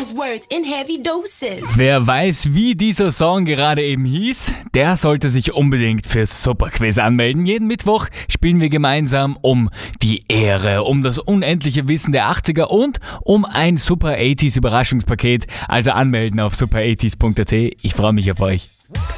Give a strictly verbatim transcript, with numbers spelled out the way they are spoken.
those words in heavy doses. Wer weiß, wie dieser Song gerade eben hieß, der sollte sich unbedingt fürs Superquiz anmelden. Jeden Mittwoch spielen wir gemeinsam um die Ehre, um das unendliche Wissen der achtziger und um ein Super achtziger Überraschungspaket. Also anmelden auf super achtziger punkt at. Ich freue mich auf euch.